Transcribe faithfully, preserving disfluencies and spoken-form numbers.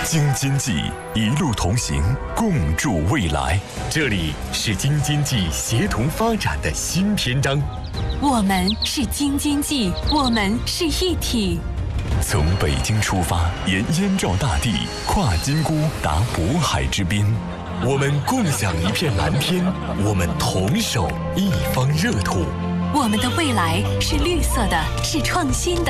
京津冀一路同行，共筑未来。这里是京津冀协同发展的新篇章。 我们是京津冀，我们是一体。 从北京出发，沿燕赵大地，跨金沽达渤海之滨。我们共享一片蓝天，我们同守一方热土。 我们的未来是绿色的，是创新的。